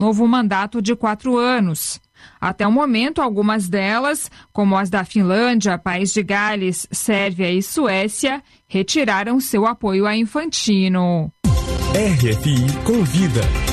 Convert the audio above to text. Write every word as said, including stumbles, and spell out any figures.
novo mandato de quatro anos. Até o momento, algumas delas, como as da Finlândia, País de Gales, Sérvia e Suécia, retiraram seu apoio a Infantino. R F I Convida.